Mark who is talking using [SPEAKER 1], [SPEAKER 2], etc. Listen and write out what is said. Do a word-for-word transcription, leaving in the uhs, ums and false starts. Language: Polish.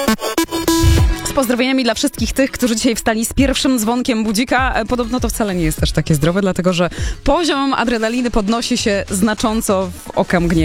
[SPEAKER 1] Z pozdrowieniami dla wszystkich tych, którzy dzisiaj wstali z pierwszym dzwonkiem budzika. Podobno to wcale nie jest też takie zdrowe, dlatego że poziom adrenaliny podnosi się znacząco w okamgnieniu.